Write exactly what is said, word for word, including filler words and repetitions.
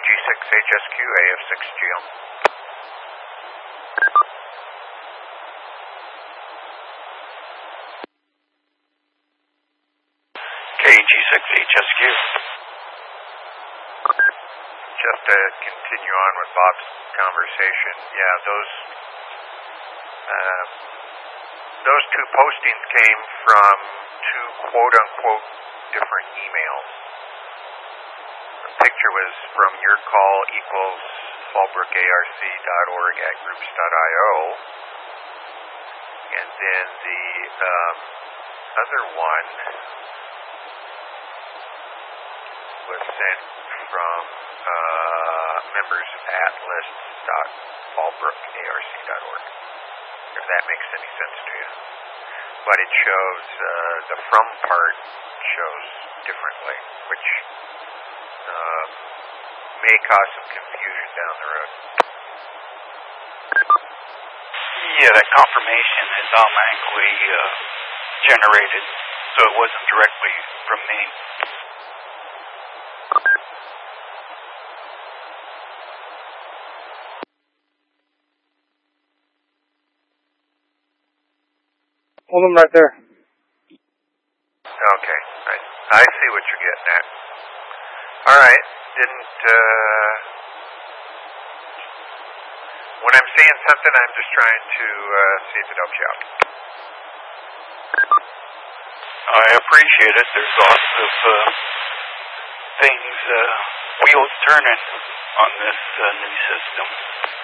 G six H S Q, A F six G M. K G six H S Q. Just to continue on with Bob's conversation, yeah, those uh, those two postings came from two quote-unquote different emails. The picture was from your call equals fallbrook A R C dot org at groups dot I O, and then the um, other one was sent from uh, members at list dot fallbrook A R C dot org, if that makes any sense to you. But it shows, uh, the from part shows differently, which uh, may cause some confusion down the road. Yeah, that confirmation is automatically uh, generated, so it wasn't directly from me. Hold them right there. Okay, I, I see what you're getting at. All right, didn't, uh, when I'm saying something, I'm just trying to uh, see if it helps you out. I appreciate it. There's lots of uh, things, uh, wheels turning on this uh, new system.